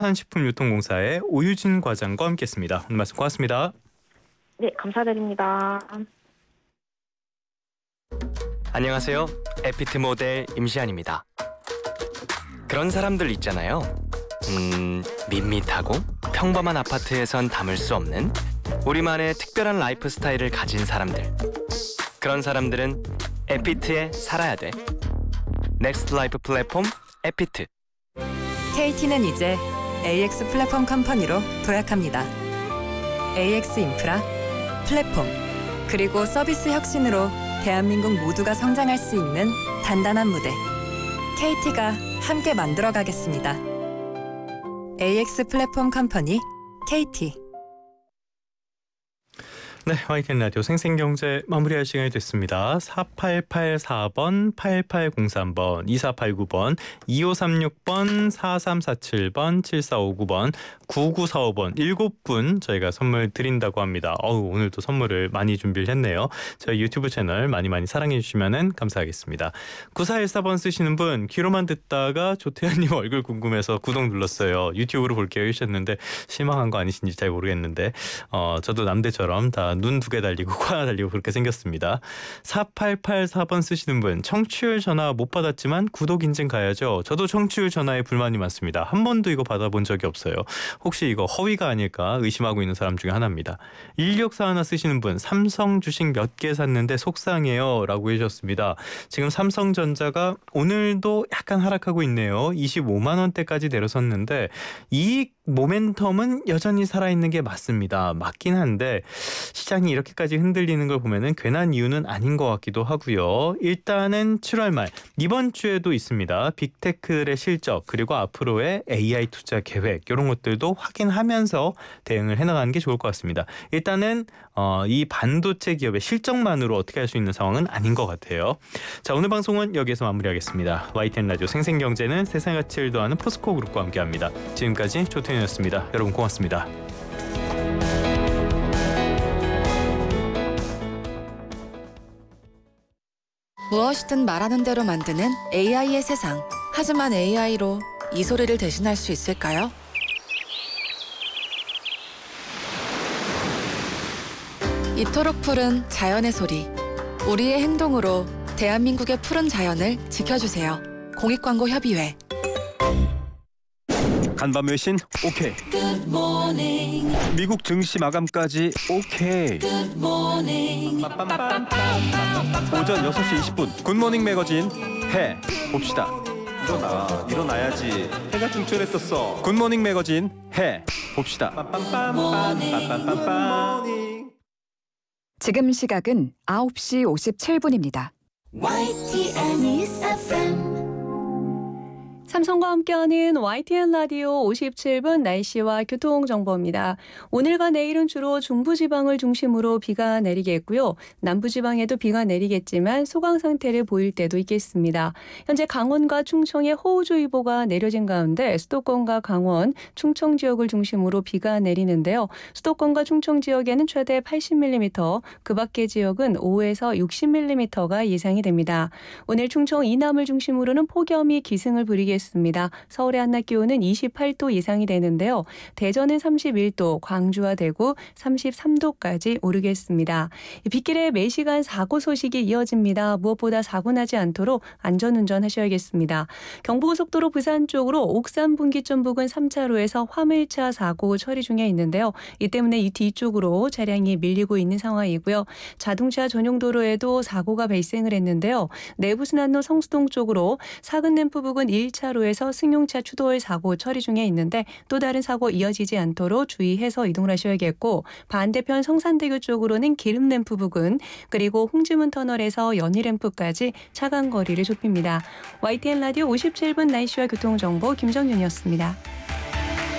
한식품유통공사의 오유진 과장과 함께했습니다. 오늘 말씀 고맙습니다. 네, 감사드립니다. 안녕하세요. 에피트 모델 임시안입니다. 그런 사람들 있잖아요. 밋밋하고 평범한 아파트에선 담을 수 없는 우리만의 특별한 라이프 스타일을 가진 사람들. 그런 사람들은 에피트에 살아야 돼. 넥스트 라이프 플랫폼 에피트. KT는 이제 AX 플랫폼 컴퍼니로 도약합니다. AX 인프라, 플랫폼, 그리고 서비스 혁신으로 대한민국 모두가 성장할 수 있는 단단한 무대. KT가 함께 만들어가겠습니다. AX 플랫폼 컴퍼니 KT. 네, YTN 라디오 생생경제 마무리할 시간이 됐습니다. 4884번, 8803번, 2489번, 2536번, 4347번, 7459번, 9945번 7분 저희가 선물 드린다고 합니다. 오늘도 선물을 많이 준비를 했네요. 저희 유튜브 채널 많이 사랑해 주시면 감사하겠습니다. 9414번 쓰시는 분, 귀로만 듣다가 조태현님 얼굴 궁금해서 구독 눌렀어요. 유튜브로 볼게요 하셨는데 실망한 거 아니신지 잘 모르겠는데 저도 남대처럼 다 눈 2개 달리고 코 하나 달리고 그렇게 생겼습니다. 4884번 쓰시는 분, 청취율 전화 못 받았지만 구독 인증 가야죠. 저도 청취율 전화에 불만이 많습니다. 한 번도 이거 받아본 적이 없어요. 혹시 이거 허위가 아닐까 의심하고 있는 사람 중에 하나입니다. 1641 쓰시는 분, 삼성 주식 몇 개 샀는데 속상해요 라고 해주셨습니다. 지금 삼성전자가 오늘도 약간 하락하고 있네요. 25만 원대까지 내려섰는데 이익 모멘텀은 여전히 살아있는 게 맞습니다. 맞긴 한데 시장이 이렇게까지 흔들리는 걸 보면은 괜한 이유는 아닌 것 같기도 하고요. 일단은 7월 말 이번 주에도 있습니다. 빅테크의 실적 그리고 앞으로의 AI 투자 계획 이런 것들도 확인하면서 대응을 해나가는 게 좋을 것 같습니다. 일단은 이 반도체 기업의 실적만으로 어떻게 할 수 있는 상황은 아닌 것 같아요. 자, 오늘 방송은 여기서 마무리하겠습니다. YTN 라디오 생생경제는 세상의 가치를 더하는 포스코그룹과 함께합니다. 지금까지 조태현이었습니다. 여러분 고맙습니다. 무엇이든 말하는 대로 만드는 AI의 세상. 하지만 AI로 이 소리를 대신할 수 있을까요? 이토록 푸른 자연의 소리. 우리의 행동으로 대한민국의 푸른 자연을 지켜주세요. 공익광고협의회. 간밤 외신 오케이. 미국 증시 마감까지 오케이. 오전 6시 20분 굿모닝 매거진 해 봅시다. 일어나야지. 해가 중천했었어. 굿모닝 매거진 해 봅시다. 지금 시각은 9시 57분입니다. 삼성과 함께하는 YTN 라디오 57분 날씨와 교통정보입니다. 오늘과 내일은 주로 중부지방을 중심으로 비가 내리겠고요. 남부지방에도 비가 내리겠지만 소강 상태를 보일 때도 있겠습니다. 현재 강원과 충청에 호우주의보가 내려진 가운데 수도권과 강원, 충청 지역을 중심으로 비가 내리는데요. 수도권과 충청 지역에는 최대 80mm, 그 밖의 지역은 5에서 60mm가 예상이 됩니다. 오늘 충청 이남을 중심으로는 폭염이 기승을 부리겠습니다. 서울의 한낮 기온은 28도 예상이 되는데요. 대전은 31도, 광주와 대구 33도까지 오르겠습니다. 빗길에 매시간 사고 소식이 이어집니다. 무엇보다 사고 나지 않도록 안전운전 하셔야겠습니다. 경부고속도로 부산 쪽으로 옥산 분기점 부근 3차로에서 화물차 사고 처리 중에 있는데요. 이 때문에 이 뒤쪽으로 차량이 밀리고 있는 상황이고요. 자동차 전용 도로에도 사고가 발생을 했는데요. 내부순환로 성수동 쪽으로 사근램프 부근 1차로에서 승용차 추돌 사고 처리 중에 있는데 또 다른 사고 이어지지 않도록 주의해서 이동을 하셔야겠고, 반대편 성산대교 쪽으로는 기름램프 부근 그리고 홍지문 터널에서 연희램프까지 차간 거리를 좁힙니다. YTN 라디오 57분 날씨와 교통정보 김정윤이었습니다.